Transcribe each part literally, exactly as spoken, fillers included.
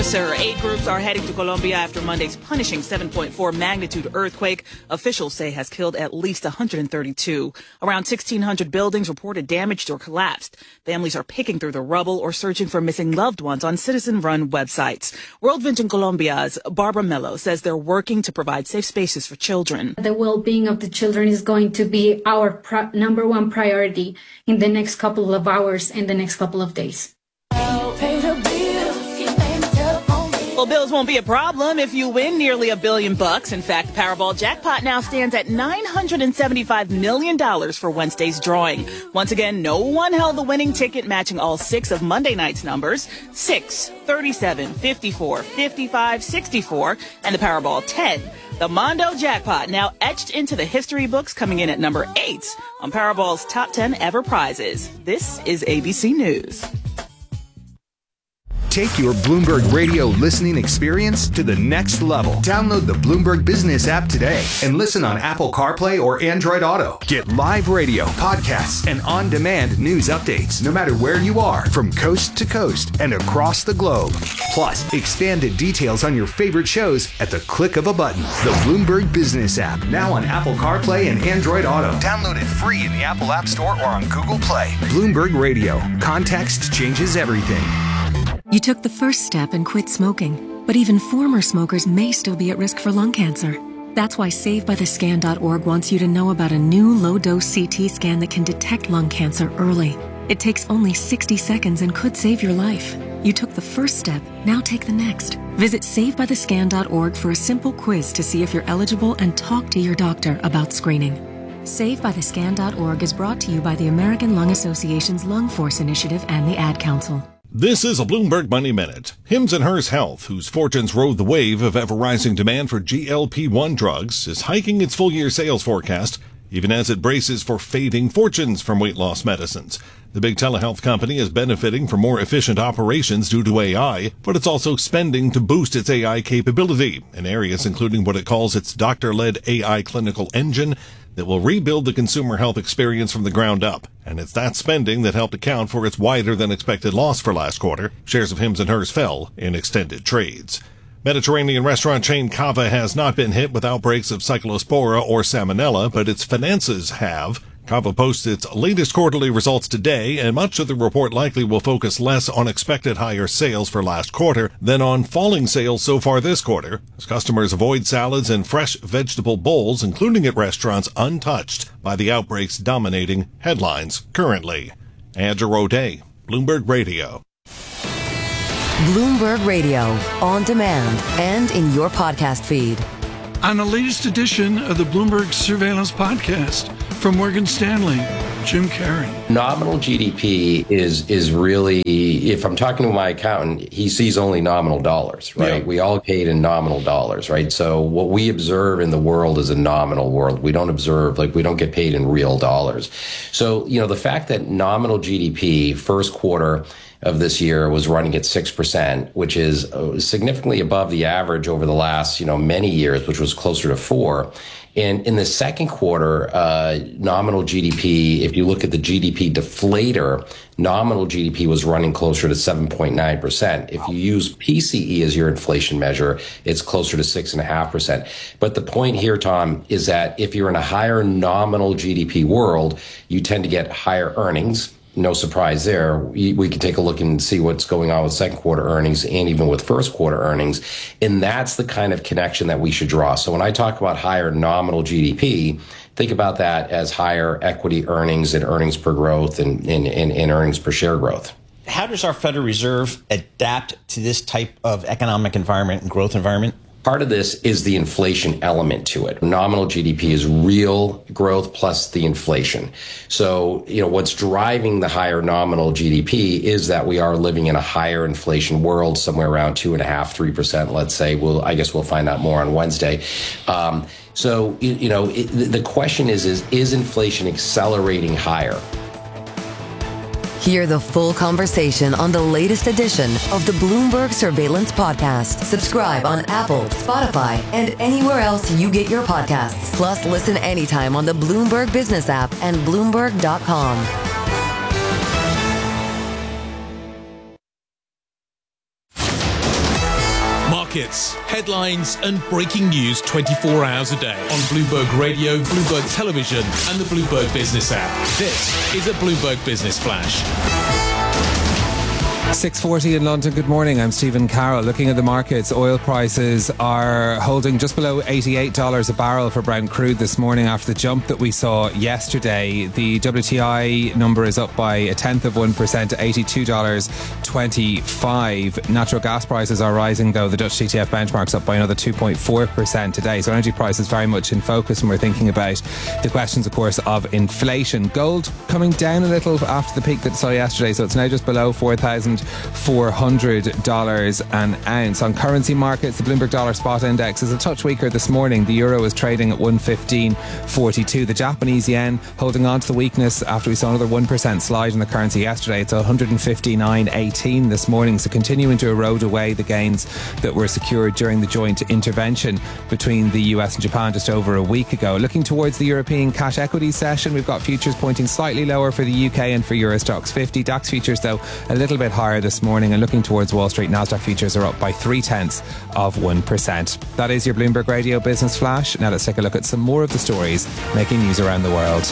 officer. Eight groups are heading to Colombia after Monday's punishing seven point four magnitude earthquake officials say has killed at least one hundred thirty-two. Around sixteen hundred buildings reported damaged or collapsed. Families are picking through the rubble or searching for missing loved ones on citizen-run websites. World Vision Colombia's Barbara Mello says they're working to provide safe spaces for children. The well-being of the children is going to be our pro- number one priority in the next couple of hours and the next couple of days. Well, bills won't be a problem if you win nearly a billion bucks. In fact, the Powerball jackpot now stands at nine hundred seventy-five million dollars for Wednesday's drawing. Once again, no one held the winning ticket, matching all six of Monday night's numbers: six, thirty-seven, fifty-four, fifty-five, sixty-four, and the Powerball ten. The Mondo jackpot now etched into the history books, coming in at number eight on Powerball's top ten ever prizes. This is A B C News. Take your Bloomberg Radio listening experience to the next level. Download the Bloomberg Business app today and listen on Apple CarPlay or Android Auto. Get live radio, podcasts, and on-demand news updates no matter where you are, from coast to coast and across the globe. Plus, expanded details on your favorite shows at the click of a button. The Bloomberg Business app, now on Apple CarPlay and Android Auto. Download it free in the Apple App Store or on Google Play. Bloomberg Radio. Context changes everything. You took the first step and quit smoking, but even former smokers may still be at risk for lung cancer. That's why Save By The Scan dot org wants you to know about a new low-dose C T scan that can detect lung cancer early. It takes only sixty seconds and could save your life. You took the first step, now take the next. Visit Save By The Scan dot org for a simple quiz to see if you're eligible and talk to your doctor about screening. Save By The Scan dot org is brought to you by the American Lung Association's Lung Force Initiative and the Ad Council. This is a Bloomberg Money Minute. Hims and Hers Health, whose fortunes rode the wave of ever-rising demand for G L P one drugs, is hiking its full-year sales forecast, even as it braces for fading fortunes from weight loss medicines. The big telehealth company is benefiting from more efficient operations due to A I, but it's also spending to boost its A I capability in areas including what it calls its doctor-led A I clinical engine that will rebuild the consumer health experience from the ground up. And it's that spending that helped account for its wider-than-expected loss for last quarter. Shares of Hims and Hers fell in extended trades. Mediterranean restaurant chain Cava has not been hit with outbreaks of Cyclospora or Salmonella, but its finances have. Cava posts its latest quarterly results today, and much of the report likely will focus less on expected higher sales for last quarter than on falling sales so far this quarter, as customers avoid salads and fresh vegetable bowls, including at restaurants untouched by the outbreaks dominating headlines currently. Andrew O'Day, Bloomberg Radio. Bloomberg Radio, on demand and in your podcast feed. On the latest edition of the Bloomberg Surveillance Podcast from Morgan Stanley, Jim Carrey. Nominal G D P is is really, if I'm talking to my accountant, he sees only nominal dollars, right? Yeah. We all paid in nominal dollars, right? So what we observe in the world is a nominal world. We don't observe, like we don't get paid in real dollars. So, you know, the fact that nominal G D P first quarter of this year was running at six percent, which is significantly above the average over the last, you know, many years, which was closer to four. And in the second quarter, uh, nominal G D P, if you look at the G D P deflator, nominal G D P was running closer to seven point nine percent. If you use P C E as your inflation measure, it's closer to six point five percent. But the point here, Tom, is that if you're in a higher nominal G D P world, you tend to get higher earnings. No surprise there. We, we can take a look and see what's going on with second quarter earnings and even with first quarter earnings. And that's the kind of connection that we should draw. So when I talk about higher nominal G D P, think about that as higher equity earnings and earnings per growth and, and, and, and earnings per share growth. How does our Federal Reserve adapt to this type of economic environment and growth environment? Part of this is the inflation element to it. Nominal G D P is real growth plus the inflation. So, you know, what's driving the higher nominal G D P is that we are living in a higher inflation world, somewhere around two and a half, three percent, let's say. We'll, I guess we'll find out more on Wednesday. Um, so, you, you know, it, the question is, is, is inflation accelerating higher? Hear the full conversation on the latest edition of the Bloomberg Surveillance Podcast. Subscribe on Apple, Spotify, and anywhere else you get your podcasts. Plus, listen anytime on the Bloomberg Business app and Bloomberg dot com. markets, headlines and breaking news twenty-four hours a day on Bloomberg Radio, Bloomberg Television and the Bloomberg Business app. This is a Bloomberg Business Flash. six forty in London. Good morning. I'm Stephen Carroll. Looking at the markets, oil prices are holding just below eighty-eight dollars a barrel for Brent crude this morning after the jump that we saw yesterday. The W T I number is up by a tenth of one percent to eighty-two dollars twenty-five. Natural gas prices are rising, though. The Dutch T T F benchmark's up by another two point four percent today. So energy prices very much in focus when we're thinking about the questions, of course, of inflation. Gold coming down a little after the peak that saw yesterday, so it's now just below four thousand four hundred dollars an ounce. On currency markets, the Bloomberg Dollar Spot Index is a touch weaker this morning. The euro is trading at one fifteen forty-two. The Japanese yen holding on to the weakness after we saw another one percent slide in the currency yesterday. It's one fifty-nine eighteen this morning, so continuing to erode away the gains that were secured during the joint intervention between the U S and Japan just over a week ago. Looking towards the European cash equities session, we've got futures pointing slightly lower for the U K and for Euro Stoxx fifty. DAX futures, though, a little bit higher this morning, and looking towards Wall Street, Nasdaq futures are up by three tenths of one percent. That is your Bloomberg Radio Business Flash. Now let's take a look at some more of the stories making news around the world.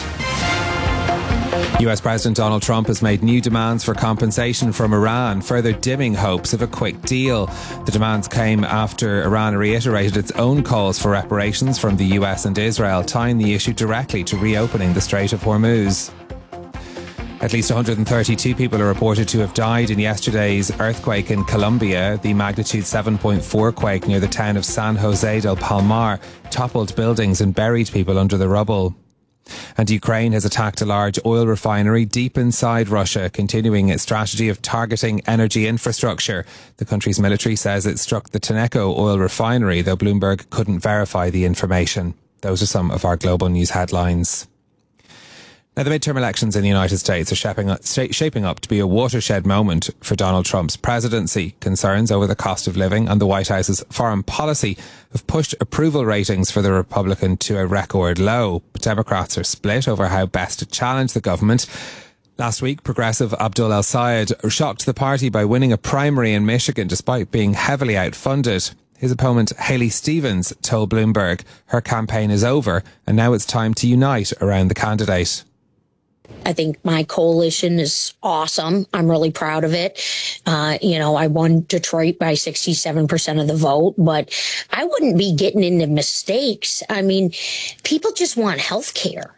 U S President Donald Trump has made new demands for compensation from Iran, further dimming hopes of a quick deal. The demands came after Iran reiterated its own calls for reparations from the U S and Israel, tying the issue directly to reopening the Strait of Hormuz. At least one hundred thirty-two people are reported to have died in yesterday's earthquake in Colombia. The magnitude seven point four quake near the town of San Jose del Palmar toppled buildings and buried people under the rubble. And Ukraine has attacked a large oil refinery deep inside Russia, continuing its strategy of targeting energy infrastructure. The country's military says it struck the Tenneco oil refinery, though Bloomberg couldn't verify the information. Those are some of our global news headlines. Now, the midterm elections in the United States are shaping up, shaping up to be a watershed moment for Donald Trump's presidency. Concerns over the cost of living and the White House's foreign policy have pushed approval ratings for the Republican to a record low. But Democrats are split over how best to challenge the government. Last week, progressive Abdul El-Sayed shocked the party by winning a primary in Michigan despite being heavily outfunded. His opponent, Haley Stevens, told Bloomberg her campaign is over and now it's time to unite around the candidate. I think my coalition is awesome. I'm really proud of it. Uh, you know, I won Detroit by sixty-seven percent of the vote, but I wouldn't be getting into mistakes. I mean, people just want health care.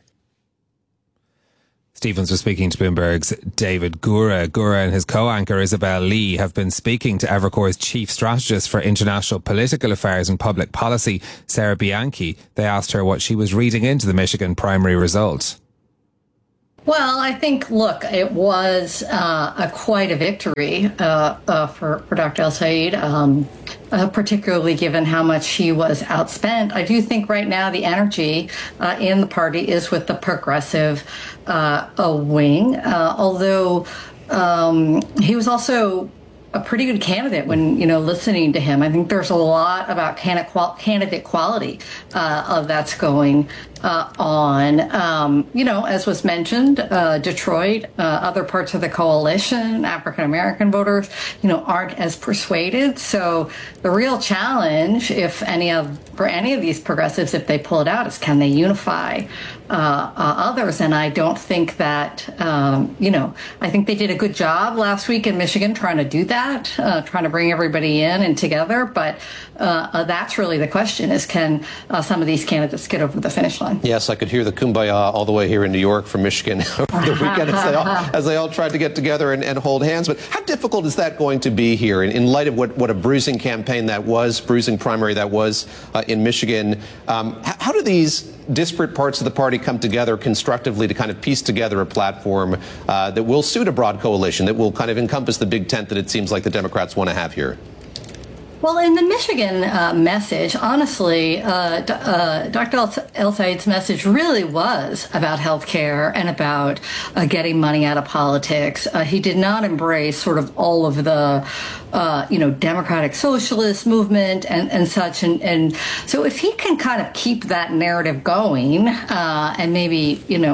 Stevens was speaking to Bloomberg's David Gura. Gura and his co-anchor Isabel Lee have been speaking to Evercore's chief strategist for international political affairs and public policy, Sarah Bianchi. They asked her what she was reading into the Michigan primary result. Well, I think, look, it was uh, a quite a victory uh, uh, for, for Doctor El-Sayed, um, uh, particularly given how much he was outspent. I do think right now the energy uh, in the party is with the progressive uh, a wing, uh, although um, he was also a pretty good candidate when, you know, listening to him. I think there's a lot about candidate quality uh, of that's going uh, on. Um, you know, as was mentioned, uh, Detroit, uh, other parts of the coalition, African-American voters, you know, aren't as persuaded. So the real challenge, if any of, for any of these progressives, if they pull it out, is can they unify uh, uh, others? And I don't think that, um, you know, I think they did a good job last week in Michigan trying to do that, uh, trying to bring everybody in and together. But uh, uh, that's really the question, is can uh, some of these candidates get over the finish line? Yes, I could hear the kumbaya all the way here in New York from Michigan over the weekend as they all, as they all tried to get together and, and hold hands. But how difficult is that going to be here in, in light of what, what a bruising campaign that was, bruising primary that was uh, in Michigan? Um, how, how do these disparate parts of the party come together constructively to kind of piece together a platform uh, that will suit a broad coalition, that will kind of encompass the big tent that it seems like the Democrats want to have here? Well, in the Michigan uh, message, honestly, uh, d- uh, Doctor El-Sayed's message really was about health care and about uh, getting money out of politics. Uh, he did not embrace sort of all of the, uh, you know, democratic socialist movement and, and such. And, and so if he can kind of keep that narrative going uh, and maybe, you know,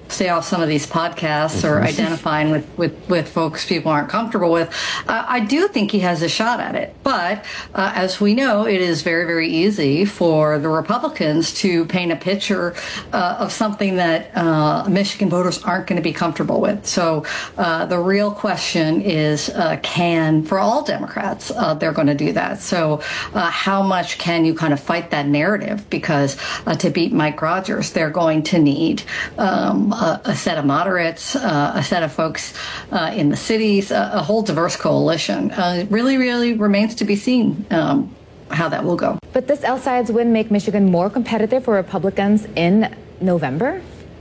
stay off some of these podcasts or identifying with, with, with folks people aren't comfortable with, uh, I do think he has a shot at it. But uh, as we know, it is very, very easy for the Republicans to paint a picture uh, of something that uh, Michigan voters aren't going to be comfortable with. So uh, the real question is, uh, can, for all Democrats, uh, they're going to do that. So uh, how much can you kind of fight that narrative? Because uh, to beat Mike Rogers, they're going to need um, a, a set of moderates, uh, a set of folks uh, in the cities, a, a whole diverse coalition. Uh, it really, really remains to be seen um, how that will go. But does El-Sayed's win make Michigan more competitive for Republicans in November?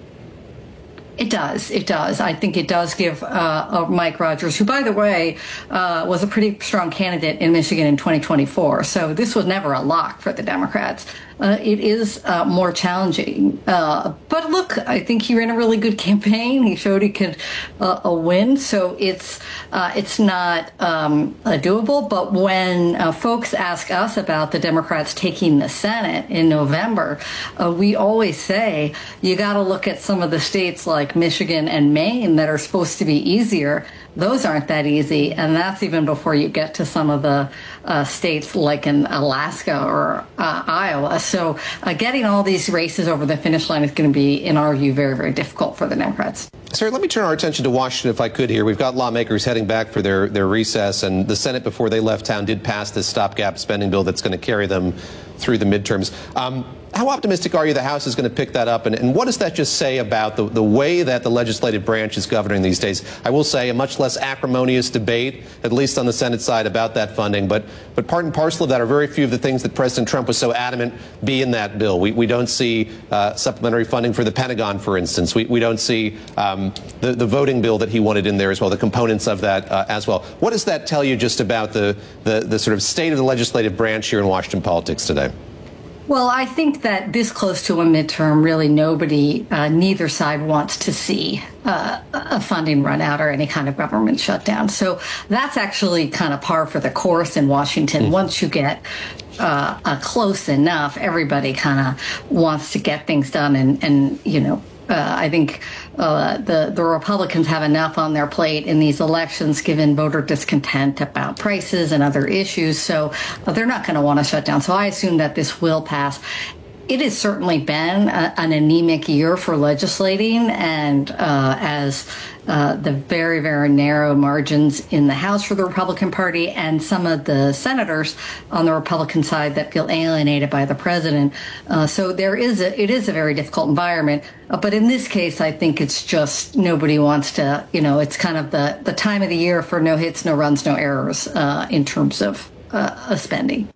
It does. It does. I think it does give uh, Mike Rogers, who, by the way, uh, was a pretty strong candidate in Michigan in twenty twenty-four. So this was never a lock for the Democrats. Uh, it is uh, more challenging. Uh, but look, I think he ran a really good campaign. He showed he could uh, a win. So it's uh, it's not um, uh, doable. But when uh, folks ask us about the Democrats taking the Senate in November, uh, we always say you got to look at some of the states like Michigan and Maine that are supposed to be easier. Those aren't that easy, and that's even before you get to some of the uh, states like in Alaska or uh, Iowa. So uh, getting all these races over the finish line is going to be, in our view, very, very difficult for the Democrats. Sir, let me turn our attention to Washington, if I could, here. We've got lawmakers heading back for their, their recess, and the Senate, before they left town, did pass this stopgap spending bill that's going to carry them through the midterms. Um, How optimistic are you the House is going to pick that up? And, and what does that just say about the, the way that the legislative branch is governing these days? I will say a much less acrimonious debate, at least on the Senate side, about that funding. But, but part and parcel of that are very few of the things that President Trump was so adamant be in that bill. We, we don't see uh, supplementary funding for the Pentagon, for instance. We, we don't see um, the, the voting bill that he wanted in there as well, the components of that uh, as well. What does that tell you just about the, the, the sort of state of the legislative branch here in Washington politics today? Well, I think that this close to a midterm, really nobody, uh, neither side wants to see uh, a funding run out or any kind of government shutdown. So that's actually kind of par for the course in Washington. Mm-hmm. Once you get uh, uh, close enough, everybody kind of wants to get things done and, and you know, Uh, I think uh, the, the Republicans have enough on their plate in these elections, given voter discontent about prices and other issues. So uh, they're not going to want to shut down. So I assume that this will pass. It has certainly been a, an anemic year for legislating, and uh, as uh, the very, very narrow margins in the House for the Republican Party and some of the senators on the Republican side that feel alienated by the president. Uh, so there is a, it is a very difficult environment. Uh, but in this case, I think it's just nobody wants to, you know, it's kind of the, the time of the year for no hits, no runs, no errors uh, in terms of, uh, of spending.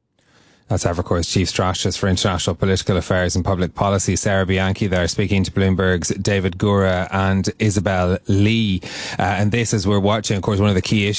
That's Evercore's Chief Strategist for International Political Affairs and Public Policy, Sarah Bianchi, there, speaking to Bloomberg's David Gura and Isabel Lee. Uh, and this, as we're watching, of course, one of the key issues